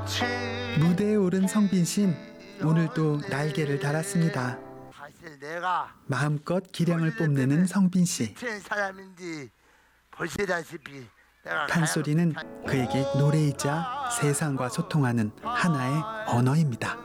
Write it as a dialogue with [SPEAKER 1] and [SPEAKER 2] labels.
[SPEAKER 1] 무대에 오른 성빈 씨는 오늘도 날개를 달았습니다.
[SPEAKER 2] 사실 내가
[SPEAKER 1] 마음껏 기량을 뽐내는 성빈 씨.
[SPEAKER 2] 미친 사람인지 보시다시피 내가
[SPEAKER 1] 판소리는 그에게 노래이자 세상과 소통하는 하나의 언어입니다.